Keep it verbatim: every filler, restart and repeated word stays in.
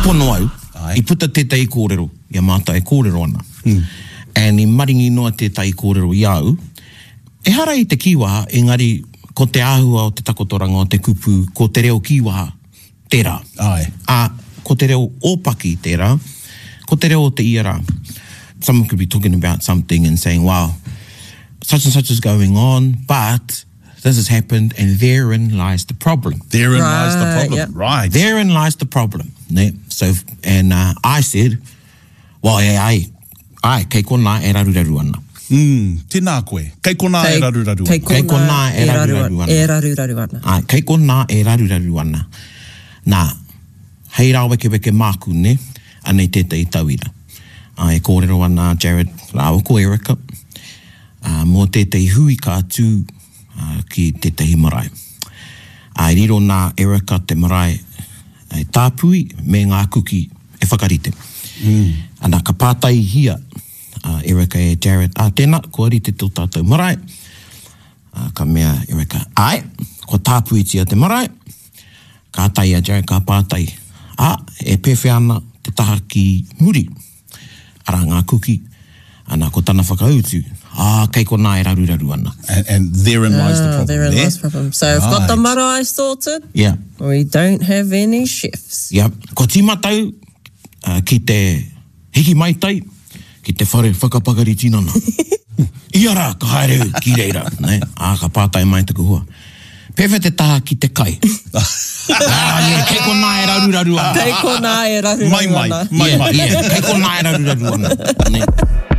pono au, Ai. I puta tētai kōrero, ia mātai kōrero ana. Mm. And i maringi noa tētai kōrero i au, e hara i te kiwaha, engari ko te āhua o te takotoranga o te kupu, ko te reo kiwaha, tērā. Ai. A, ko te reo ōpaki tērā, ko te reo o te iara. Someone could be talking about something and saying, wow, such and such is going on, but this has happened, and therein lies the problem. Therein right, lies the problem. Yep. Right. Therein lies the problem. Ne? So, and uh, I said, well, ai, ai, ai, kei kona e raruraru ana. Mm, tēnā koe. Kei kona e raruraru ana. Kei kona e raruraru ana. E raruraru ana. Ai, kei kona e raruraru ana. Nā, hei rā weke weke māku, ne? Anei tētai tauira. Ai, kōrero ana Jared Rāo ko Erica. Uh, mō tētai hui kā tū uh, ki tētai marae. Ai, riro nā Erica te marae ai tāpui me ngā kuki e whakarite. Mm. Ana ka pātai hia uh, Erica e Jared. A tēnā, ko arite tō tātou marae. Uh, ka mea Erica. Ai, ko tāpui tia te marae. Ka tai a Jared, ka pātai. A, e pewhi ana te taha ki muri. Ara ngā kuki. Ana ko tana whakautu. Ah, kei kona e raruraru ana. And, and therein lies the Ah, problem. therein there. lies the problem. So right. I've got the marae sorted. Yeah. We don't have any chefs. Yeah. Ko tīmatau uh, ki te hiki maitai, ki te whare whakapakari tinana. Iara, ka haere ki reira. Ne? Ah, ka pātai mai tuku hua. Pewhe te taha ki te kai. Ah, yeah, kei kona e raruraru ana. Kei kona e raruraru ana. Mai mai, mai yeah, mai. Yeah, kei kona e raruraru ana. Ne?